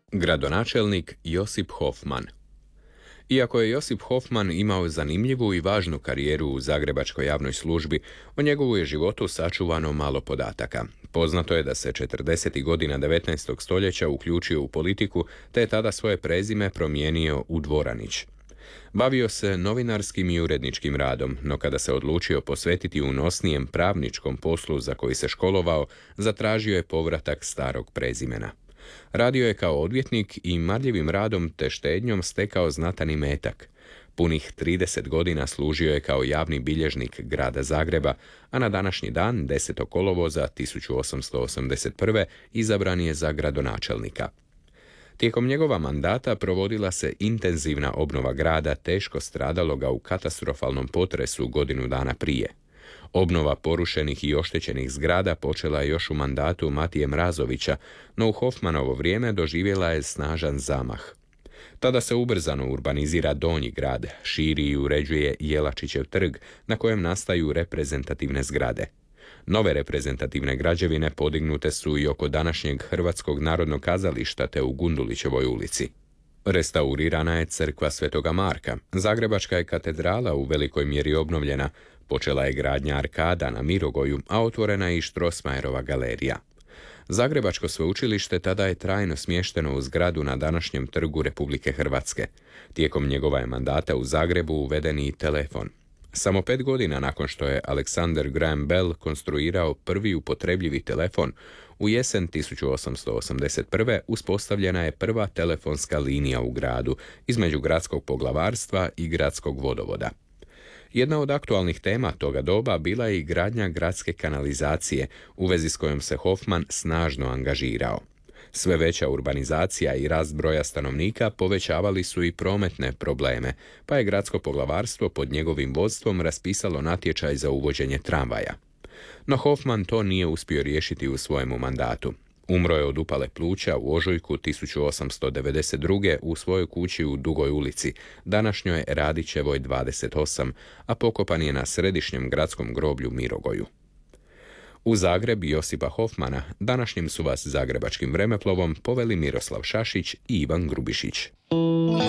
Gradonačelnik Josip Hoffman. Iako je Josip Hoffman imao zanimljivu i važnu karijeru u zagrebačkoj javnoj službi, o njegovu je životu sačuvano malo podataka. Poznato je da se 40. godina 19. stoljeća uključio u politiku, te je tada svoje prezime promijenio u Dvoranić. Bavio se novinarskim i uredničkim radom, no kada se odlučio posvetiti unosnijem pravničkom poslu za koji se školovao, zatražio je povratak starog prezimena. Radio je kao odvjetnik i marljivim radom te štednjom stekao znatan imetak. Punih 30 godina služio je kao javni bilježnik grada Zagreba, a na današnji dan, 10. kolovoza 1881. izabran je za gradonačelnika. Tijekom njegova mandata provodila se intenzivna obnova grada teško stradaloga u katastrofalnom potresu godinu dana prije. Obnova porušenih i oštećenih zgrada počela je još u mandatu Matije Mrazovića, no u Hoffmanovo vrijeme doživjela je snažan zamah. Tada se ubrzano urbanizira Donji grad, širi i uređuje Jelačićev trg, na kojem nastaju reprezentativne zgrade. Nove reprezentativne građevine podignute su i oko današnjeg Hrvatskog narodnog kazališta te u Gundulićevoj ulici. Restaurirana je crkva Svetoga Marka, Zagrebačka je katedrala u velikoj mjeri obnovljena, počela je gradnja arkada na Mirogoju, a otvorena je i Strossmayerova galerija. Zagrebačko sveučilište tada je trajno smješteno u zgradu na današnjem Trgu Republike Hrvatske. Tijekom njegova je mandata u Zagrebu uveden i telefon. Samo 5 godina nakon što je Alexander Graham Bell konstruirao prvi upotrebljivi telefon, u jesen 1881. uspostavljena je prva telefonska linija u gradu između gradskog poglavarstva i gradskog vodovoda. Jedna od aktualnih tema toga doba bila je i gradnja gradske kanalizacije, u vezi s kojom se Hoffman snažno angažirao. Sve veća urbanizacija i rast broja stanovnika povećavali su i prometne probleme, pa je gradsko poglavarstvo pod njegovim vodstvom raspisalo natječaj za uvođenje tramvaja. No Hoffman to nije uspio riješiti u svojemu mandatu. Umro je od upale pluća u ožujku 1892. u svojoj kući u Dugoj ulici, današnjoj Radićevoj 28, a pokopan je na središnjem gradskom groblju Mirogoju. U Zagreb Josipa Hoffmana današnjim su vas zagrebačkim vremeplovom poveli Miroslav Šašić i Ivan Grubišić.